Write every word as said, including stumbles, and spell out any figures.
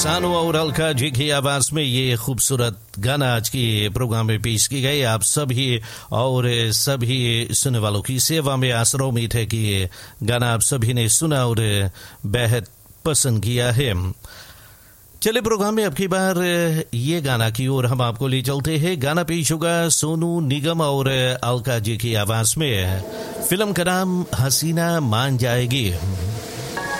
सानू और अलका जी की आवाज में ये खूबसूरत गाना आज की प्रोग्राम में पेश की गई। आप सभी और सभी सुनने वालों की सेवा में आसरा उम्मीद है कि ये गाना आप सभी ने सुना और बेहद पसंद किया है। चले प्रोग्राम में अब की बार ये गाना की ओर हम आपको ले चलते हैं। गाना पेश होगा सोनू निगम और अलका जी की आवाज में। फिल्म का नाम हसीना मान जाएगी।